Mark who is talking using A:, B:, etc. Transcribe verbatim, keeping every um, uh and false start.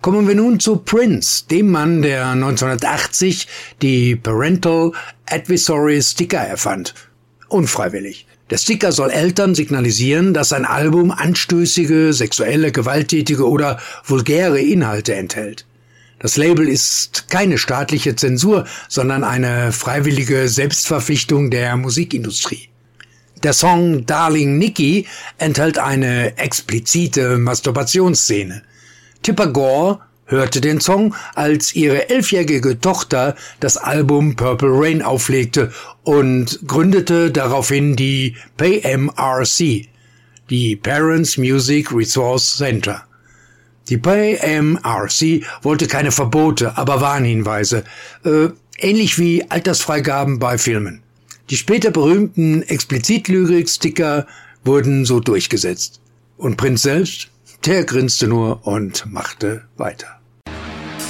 A: Kommen wir nun zu Prince, dem Mann, der neunzehnhundertachtzig die Parental Advisory Sticker erfand. Unfreiwillig. Der Sticker soll Eltern signalisieren, dass ein Album anstößige, sexuelle, gewalttätige oder vulgäre Inhalte enthält. Das Label ist keine staatliche Zensur, sondern eine freiwillige Selbstverpflichtung der Musikindustrie. Der Song Darling Nikki enthält eine explizite Masturbationsszene. Tipper Gore hörte den Song, als ihre elfjährige Tochter das Album Purple Rain auflegte und gründete daraufhin die P M R C, die Parents Music Resource Center. Die P M R C wollte keine Verbote, aber Warnhinweise, äh, ähnlich wie Altersfreigaben bei Filmen. Die später berühmten Explizit-Lyrik-Sticker wurden so durchgesetzt. Und Prince selbst? Der grinste nur und machte weiter.